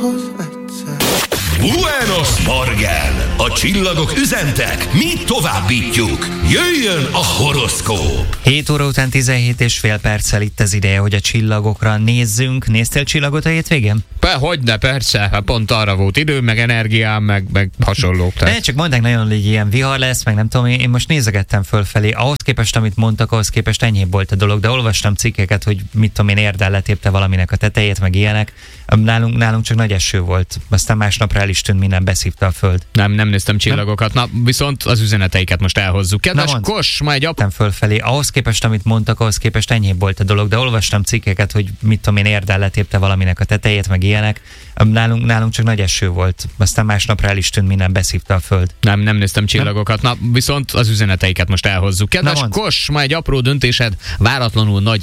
Buenos Morgen! A csillagok üzentek, mi továbbítjuk. Jöjjön a horoszkóp! 7 óra után 17,5 perccel itt az ideje, hogy a csillagokra nézzünk. Néztél csillagot a hétvégén? Hogyne, persze, pont arra volt idő, meg energiám, meg hasonlók. Ne, csak mondták nagyon, hogy ilyen vihar lesz, meg nem tudom, én most nézegettem fölfelé. Ahhoz képest, amit mondtak, ahhoz képest enyhébb volt a dolog, de olvastam cikkeket, hogy mit tudom én, Érdel letépte valaminek a tetejét, meg ilyenek. Nálunk csak nagy eső volt, aztán másnapra el is tűnt, minden beszívta a föld. Nem néztem csillagokat, na viszont az üzeneteiket most elhozzuk. Kedves Kos, ma egy fölfelé. Ahhoz képest, amit mondtak, ahhoz képest enyhébb volt a dolog, de olvastam cikkeket, hogy mit tudom én, Érdel letépte valaminek a tetejét, meg ilyenek. Nálunk csak nagy eső volt, aztán másnapra el is tűnt, minden beszívta a föld. Nem néztem csillagokat, na viszont az üzeneteiket most elhozzuk. Kedves Kos, ma egy apró döntésed váratlanul nagy